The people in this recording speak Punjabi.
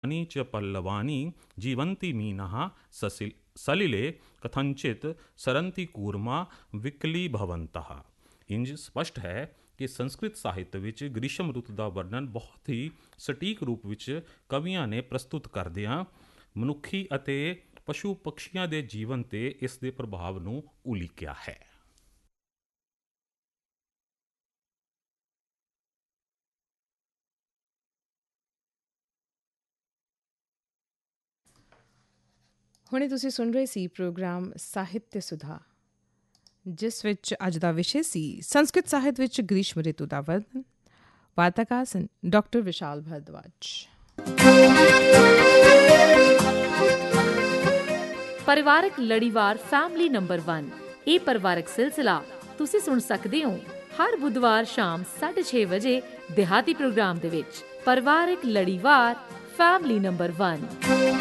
च पल्लवानी जीवंती मीनः सलिले कथंचित सरंती कूर्मा विकली भवंतः। इंज स्पष्ट है कि संस्कृत साहित्य विच ग्रीष्म रुत का वर्णन बहुत ही सटीक रूप विच कवियां ने प्रस्तुत करदियां मनुखी अते पशु पक्षियां दे जीवन ते इस दे प्रभाव नूं उलीकिया है। ਹੁਣੇ ਤੁਸੀਂ ਸੁਣ ਰਹੇ ਸੀ ਪ੍ਰੋਗਰਾਮ ਸਾਹਿਤਯ ਸੁਧਾ, ਜਿਸ ਵਿੱਚ ਅੱਜ ਦਾ ਵਿਸ਼ੇ ਸੀ ਸੰਸਕ੍ਰਿਤ ਸਾਹਿਤ ਵਿੱਚ ਗ੍ਰੀਸ਼ਮ ਰਿਤੂ ਦਾ ਵਰਣਨ। ਵਾਰਤਾਕਾਰ ਸਨ ਡਾਕਟਰ ਵਿਸ਼ਾਲ ਭਰਦਵਾਜ। ਪਰਿਵਾਰਕ ਲੜੀਵਾਰ ਫੈਮਿਲੀ ਨੰਬਰ 1 ਇਹ ਪਰਿਵਾਰਕ ਸਿਲਸਿਲਾ ਤੁਸੀਂ ਸੁਣ ਸਕਦੇ ਹੋ ਹਰ ਬੁੱਧਵਾਰ ਸ਼ਾਮ 6:30 ਵਜੇ ਦਿਹਾਤੀ ਪ੍ਰੋਗਰਾਮ ਦੇ ਵਿੱਚ। ਪਰਿਵਾਰਕ ਲੜੀਵਾਰ ਫੈਮਿਲੀ ਨੰਬਰ 1।